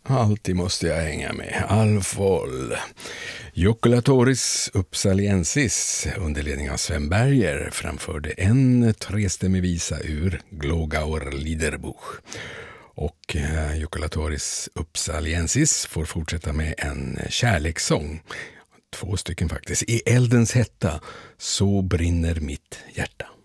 Alltid måste jag hänga med. Alf Woll. Joculatoris Uppsaliensis under ledning av Sven Berger framförde en trestämmig visa ur Glogauer Liederbuch. Och Joculatoris Uppsaliensis får fortsätta med en kärlekssång. 2 stycken faktiskt. I eldens hetta, så brinner mitt hjärta.